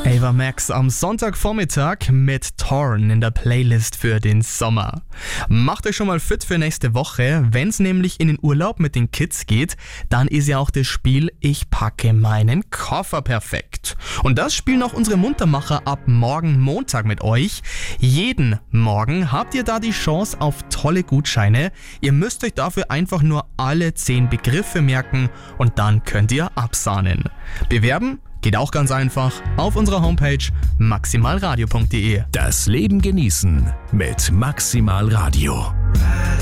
Ava Max am Sonntagvormittag mit Torn in der Playlist für den Sommer. Macht euch schon mal fit für nächste Woche. Wenn's nämlich in den Urlaub mit den Kids geht, dann ist ja auch das Spiel Ich packe meinen Koffer perfekt. Und das spielen auch unsere Muntermacher ab morgen Montag mit euch. Jeden Morgen habt ihr da die Chance auf tolle Gutscheine. Ihr müsst euch dafür einfach nur alle 10 Begriffe merken und dann könnt ihr absahnen. Bewerben geht auch ganz einfach auf unserer Homepage maximalradio.de. Das Leben genießen mit Maximal Radio.